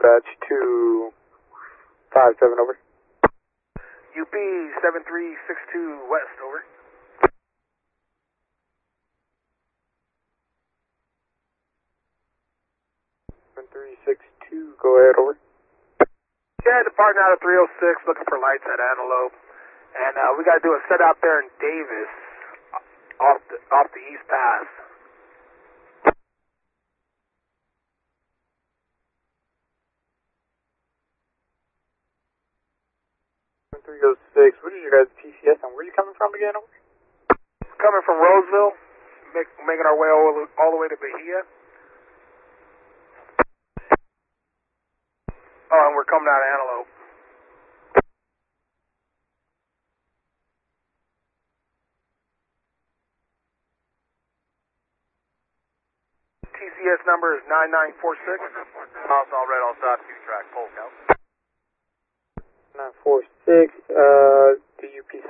Dispatch 257, over. UP 7362 West, over. 7362, go ahead, over. Yeah, departing out of 306, looking for lights at Antelope. And we got to do a set out there in Davis, off the East Pass. 306, what is your guys' PCS and where are you coming from again, over? Coming from Roseville, making our way all the way to Bahia. Oh, and we're coming out of Antelope. TCS number is 9946. House all red, all stop, 2 track, Polk out. 946,